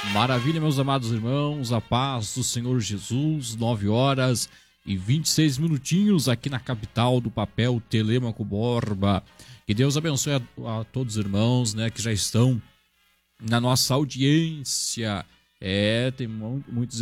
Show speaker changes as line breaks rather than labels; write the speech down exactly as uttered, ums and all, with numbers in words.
Maravilha, meus amados irmãos, a paz do Senhor Jesus, nove horas e vinte e seis minutinhos aqui na capital do papel, Telêmaco Borba. Que Deus abençoe a, a todos os irmãos, né, que já estão na nossa audiência. É, tem muitos